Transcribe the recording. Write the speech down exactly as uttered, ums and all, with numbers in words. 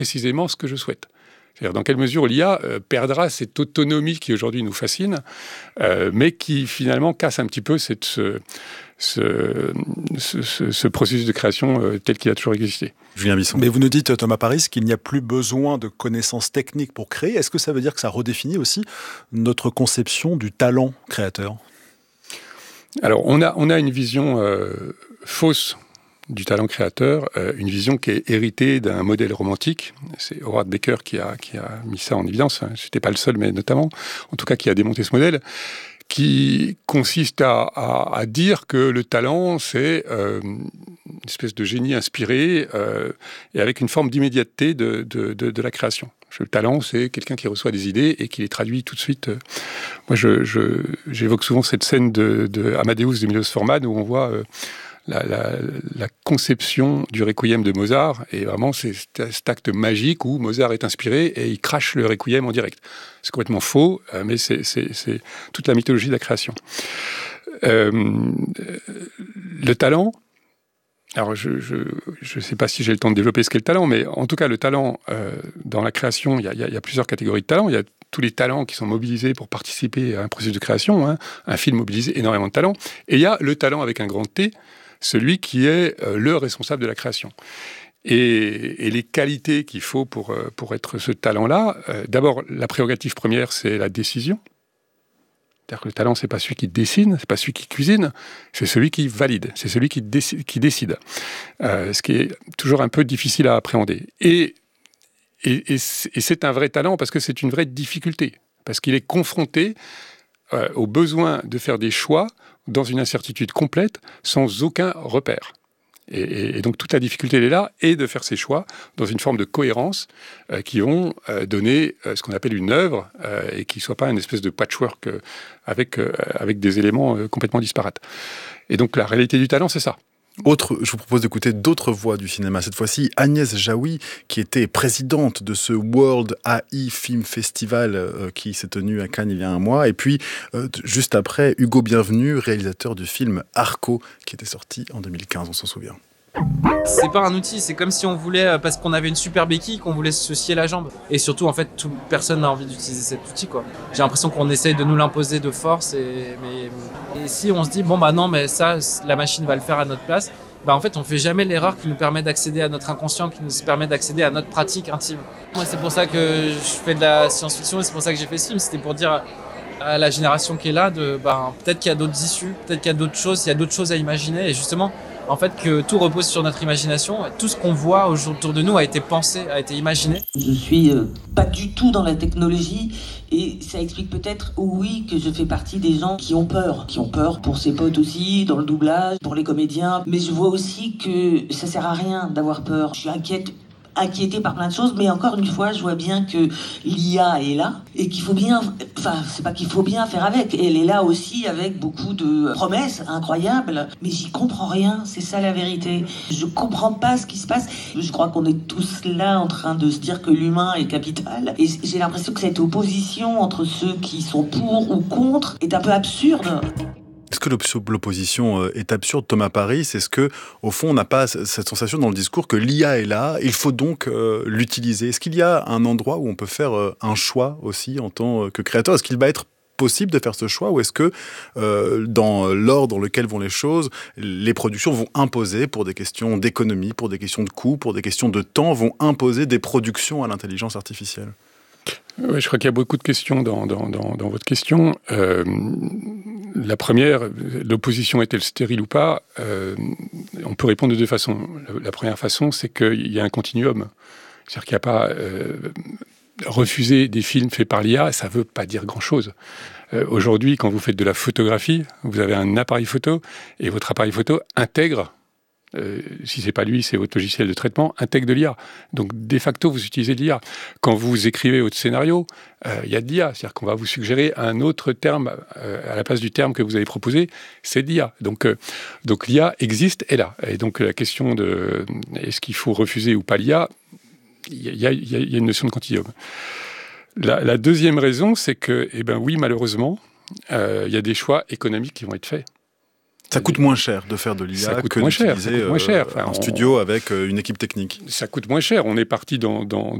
précisément ce que je souhaite. C'est-à-dire dans quelle mesure l'I A euh, perdra cette autonomie qui aujourd'hui nous fascine, euh, mais qui finalement casse un petit peu cette, ce, ce, ce, ce, ce processus de création euh, tel qu'il a toujours existé. Julien Bisson. Mais vous nous dites, Thomas Paris, qu'il n'y a plus besoin de connaissances techniques pour créer. Est-ce que ça veut dire que ça redéfinit aussi notre conception du talent créateur ? Alors, on a, on a une vision euh, fausse du talent créateur, euh, une vision qui est héritée d'un modèle romantique. C'est Howard Baker qui a, qui a mis ça en évidence. Je n'étais pas le seul, mais notamment, en tout cas, qui a démonté ce modèle, qui consiste à, à, à dire que le talent, c'est euh, une espèce de génie inspiré euh, et avec une forme d'immédiateté de, de, de, de la création. Le talent, c'est quelqu'un qui reçoit des idées et qui les traduit tout de suite. Moi, je, je, j'évoque souvent cette scène de, de Amadeus de Milos Forman où on voit euh, la, la, la conception du requiem de Mozart. Et vraiment, c'est cet acte magique où Mozart est inspiré et il crache le requiem en direct. C'est complètement faux, mais c'est, c'est, c'est toute la mythologie de la création. Euh, le talent... Alors, je ne sais pas si j'ai le temps de développer ce qu'est le talent, mais en tout cas, le talent, euh, dans la création, il y, y, y a plusieurs catégories de talents. Il y a tous les talents qui sont mobilisés pour participer à un processus de création. Hein. Un film mobilise énormément de talents. Et il y a le talent avec un grand T, celui qui est euh, le responsable de la création. Et, et les qualités qu'il faut pour, euh, pour être ce talent-là, euh, d'abord, la prérogative première, c'est la décision. C'est-à-dire que le talent, c'est pas celui qui dessine, c'est pas celui qui cuisine, c'est celui qui valide, c'est celui qui décide. Qui décide. Euh, ce qui est toujours un peu difficile à appréhender. Et, et, et c'est un vrai talent parce que c'est une vraie difficulté, parce qu'il est confronté euh, au besoin de faire des choix dans une incertitude complète, sans aucun repère. Et, et, et donc toute la difficulté elle est là, et de faire ces choix dans une forme de cohérence euh, qui vont euh, donner euh, ce qu'on appelle une œuvre euh, et qui ne soit pas une espèce de patchwork euh, avec, euh, avec des éléments euh, complètement disparates. Et donc la réalité du talent, c'est ça. Autre, je vous propose d'écouter d'autres voix du cinéma. Cette fois-ci, Agnès Jaoui, qui était présidente de ce World A I Film Festival euh, qui s'est tenu à Cannes il y a un mois. Et puis, euh, juste après, Hugo Bienvenu, réalisateur du film Arco, qui était sorti en deux mille quinze, on s'en souvient. C'est pas un outil, c'est comme si on voulait, parce qu'on avait une super béquille, qu'on voulait se scier la jambe. Et surtout, en fait, tout, personne n'a envie d'utiliser cet outil, quoi. J'ai l'impression qu'on essaye de nous l'imposer de force, et, mais, et si on se dit, bon bah non, mais ça, la machine va le faire à notre place, bah en fait, on fait jamais l'erreur qui nous permet d'accéder à notre inconscient, qui nous permet d'accéder à notre pratique intime. Moi, c'est pour ça que je fais de la science-fiction, et c'est pour ça que j'ai fait ce film, c'était pour dire à la génération qui est là, de, bah, peut-être qu'il y a d'autres issues, peut-être qu'il y a d'autres choses, il y a d'autres choses à imaginer, et justement, en fait, que tout repose sur notre imagination. Tout ce qu'on voit autour de nous a été pensé, a été imaginé. Je suis euh, pas du tout dans la technologie et ça explique peut-être, oui, que je fais partie des gens qui ont peur. Qui ont peur pour ses potes aussi, dans le doublage, pour les comédiens. Mais je vois aussi que ça sert à rien d'avoir peur. Je suis inquiète. inquiété par plein de choses, mais encore une fois, je vois bien que l'I A est là et qu'il faut bien, enfin, c'est pas qu'il faut bien faire avec, elle est là aussi avec beaucoup de promesses incroyables, mais j'y comprends rien, c'est ça la vérité. Je comprends pas ce qui se passe. Je crois qu'on est tous là en train de se dire que l'humain est capital et j'ai l'impression que cette opposition entre ceux qui sont pour ou contre est un peu absurde. Est-ce que l'opposition est absurde, Thomas Paris ? Est-ce que, au fond, on n'a pas cette sensation dans le discours que l'I A est là, il faut donc euh, l'utiliser ? Est-ce qu'il y a un endroit où on peut faire euh, un choix aussi en tant que créateur ? Est-ce qu'il va être possible de faire ce choix, ou est-ce que euh, dans l'ordre dans lequel vont les choses, les productions vont imposer, pour des questions d'économie, pour des questions de coût, pour des questions de temps, vont imposer des productions à l'intelligence artificielle ? Oui, je crois qu'il y a beaucoup de questions dans, dans, dans, dans votre question. Euh, la première, l'opposition est-elle stérile ou pas ? euh, On peut répondre de deux façons. La, la première façon, c'est qu'il y a un continuum. C'est-à-dire qu'il n'y a pas... Euh, refuser des films faits par l'I A, ça ne veut pas dire grand-chose. Euh, aujourd'hui, quand vous faites de la photographie, vous avez un appareil photo, et votre appareil photo intègre, Euh, si c'est pas lui, c'est votre logiciel de traitement, intègre de l'I A. Donc, de facto, vous utilisez de l'I A. Quand vous écrivez votre scénario, il euh, y a de l'I A. C'est-à-dire qu'on va vous suggérer un autre terme euh, à la place du terme que vous avez proposé, c'est de l'I A. Donc, euh, donc l'I A existe, est là. Et donc, la question de est-ce qu'il faut refuser ou pas l'I A, il y, y, y, y a une notion de continuum. La, la deuxième raison, c'est que, eh ben oui, malheureusement, il euh, y a des choix économiques qui vont être faits. Ça coûte moins cher de faire de l'I A que moins cher, d'utiliser moins cher. Enfin, un on... studio avec une équipe technique. Ça coûte moins cher. On est parti dans, dans,